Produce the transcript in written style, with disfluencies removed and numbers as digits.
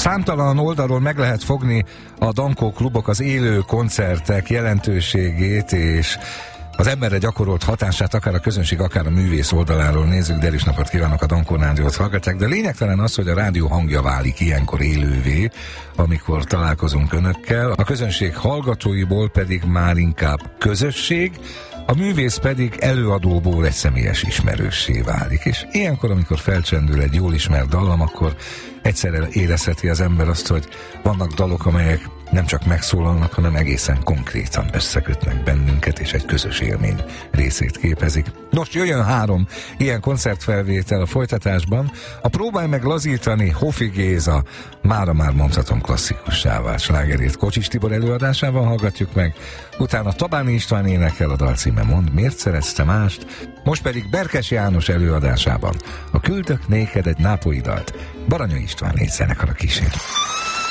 Számtalan oldalról meg lehet fogni a Dankó klubok, az élő koncertek jelentőségét és az emberre gyakorolt hatását, akár a közönség, akár a művész oldaláról nézzük. De erős napot kívánok, a Dankó rádiót hallgatják, de lényegtelen az, hogy a rádió hangja válik ilyenkor élővé, amikor találkozunk önökkel, a közönség hallgatóiból pedig már inkább közösség, a művész pedig előadóból egy személyes ismerőssé válik. És ilyenkor, amikor felcsendül egy jól ismert dallam, akkor egyszerre érezheti az ember azt, hogy vannak dalok, amelyek nem csak megszólalnak, hanem egészen konkrétan összekötnek bennünket, és egy közös élmény részét képezik. Nos, jöjjön 3 ilyen koncertfelvétel a folytatásban. A Próbálj meg lazítani Hofi Géza mára már mondhatom klasszikussá vált slágerét Kocsis Tibor előadásában hallgatjuk meg, utána Tabáni István énekel, a dal címe Mondd, miért szerezte mást, most pedig Berkes János előadásában a Küldök néked egy nápolyi dalt Baranya István zenekara kísér.